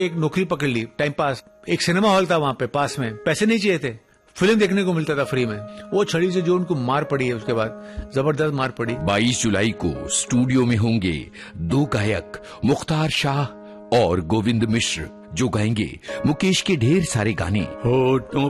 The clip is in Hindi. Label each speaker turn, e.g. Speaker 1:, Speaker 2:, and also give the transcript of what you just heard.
Speaker 1: एक नौकरी पकड़ ली टाइम पास, एक सिनेमा हॉल था वहां पे पास में, पैसे नहीं चाहिए थे, फिल्म देखने को मिलता था फ्री में। वो छड़ी से जो उनको मार पड़ी है उसके बाद, जबरदस्त मार पड़ी।
Speaker 2: 22 जुलाई को स्टूडियो में होंगे 2 गायक, मुख्तार शाह और गोविंद मिश्र, जो गाएंगे मुकेश के ढेर सारे गाने।
Speaker 3: होठों